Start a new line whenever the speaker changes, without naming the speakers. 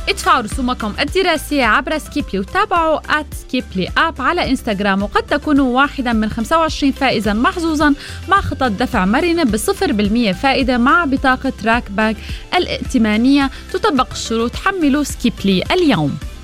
ادفعوا رسومكم الدراسية عبر سكيبلي وتابعوا @skiply على انستغرام، وقد تكونوا واحدا من 25 فائزا محظوظا مع خطط دفع مرنة ب0% فائدة مع بطاقة تراك باك الائتمانية. تطبق الشروط. حملوا سكيبلي اليوم.